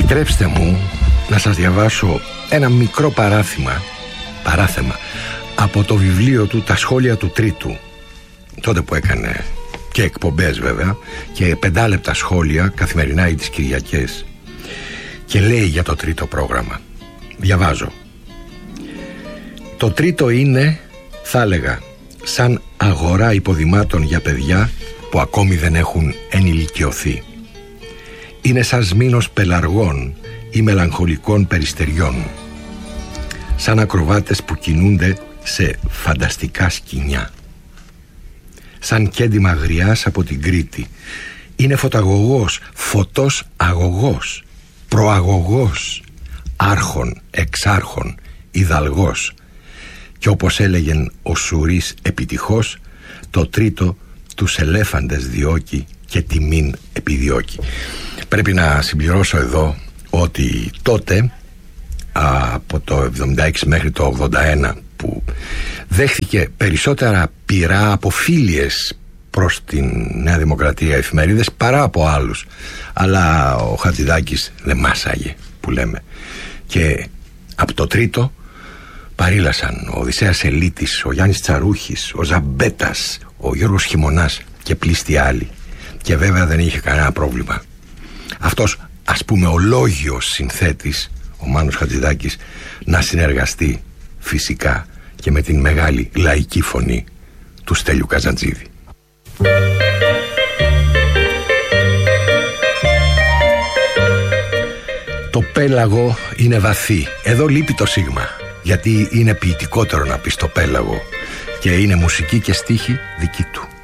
Επιτρέψτε μου να σας διαβάσω ένα μικρό παράθεμα από το βιβλίο του «Τα σχόλια του Τρίτου», τότε που έκανε και εκπομπές βέβαια και 5 λεπτά σχόλια καθημερινά ή τις Κυριακές, και λέει για το τρίτο πρόγραμμα. Διαβάζω: «Το τρίτο είναι, θα έλεγα, σαν αγορά υποδημάτων για παιδιά που ακόμη δεν έχουν ενηλικιωθεί. Είναι σαν σμήνος πελαργών ή μελαγχολικών περιστεριών, σαν ακροβάτες που κινούνται σε φανταστικά σκηνιά, σαν κέντημα γριάς από την Κρήτη. Είναι φωταγωγός, φωτός αγωγός, προαγωγός, άρχον, εξάρχον, ιδαλγός. Και όπως έλεγεν ο Σουρής επιτυχώς, το τρίτο τους ελέφαντες διώκει και τιμήν επιδιώκει». Πρέπει να συμπληρώσω εδώ ότι τότε, από το 76 μέχρι το 81, που δέχθηκε περισσότερα πειρά από φίλιες προς την Νέα Δημοκρατία εφημερίδες παρά από άλλους, αλλά ο Χατζηδάκης δεν μάσαγε, που λέμε, και από το τρίτο παρήλασαν ο Οδυσσέας Ελίτης, ο Γιάννης Τσαρούχης, ο Ζαμπέτας, ο Γιώργος Χειμωνάς και πλήστοι άλλοι, και βέβαια δεν είχε κανένα πρόβλημα αυτός, ας πούμε, ο λόγιος συνθέτης, ο Μάνος Χατζηδάκης, να συνεργαστεί φυσικά και με την μεγάλη λαϊκή φωνή του Στέλιου Καζαντζίδη. Το πέλαγο είναι βαθύ. Εδώ λείπει το σίγμα, γιατί είναι ποιητικότερο να πεις το πέλαγο, και είναι μουσική και στίχη δική του.